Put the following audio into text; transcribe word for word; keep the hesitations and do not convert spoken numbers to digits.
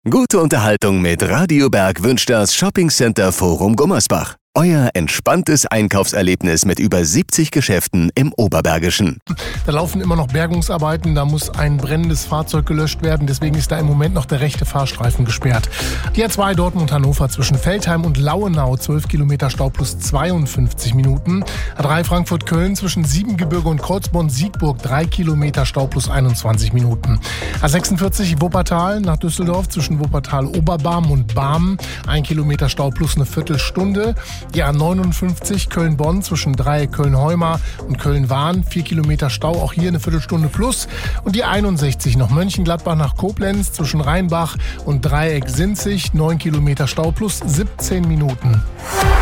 Gute Unterhaltung mit Radio Berg wünscht das Shoppingcenter Forum Gummersbach. Euer entspanntes Einkaufserlebnis mit über siebzig Geschäften im Oberbergischen. Da laufen immer noch Bergungsarbeiten, da muss ein brennendes Fahrzeug gelöscht werden. Deswegen ist da im Moment noch der rechte Fahrstreifen gesperrt. Die A zwei Dortmund-Hannover zwischen Veltheim und Lauenau, zwölf Kilometer Stau plus zweiundfünfzig Minuten. A drei Frankfurt-Köln zwischen Siebengebirge und Kreuzborn-Siegburg, drei Kilometer Stau plus einundzwanzig Minuten. A sechsundvierzig Wuppertal nach Düsseldorf zwischen Wuppertal-Oberbarm und Barmen, ein Kilometer Stau plus eine Viertelstunde. Die A neunundfünfzig Köln-Bonn zwischen Dreieck Köln-Heumar und Köln-Wahn, vier Kilometer Stau, auch hier eine Viertelstunde plus. Und die einundsechzig noch Mönchengladbach nach Koblenz zwischen Rheinbach und Dreieck Sinzig, neun Kilometer Stau plus siebzehn Minuten.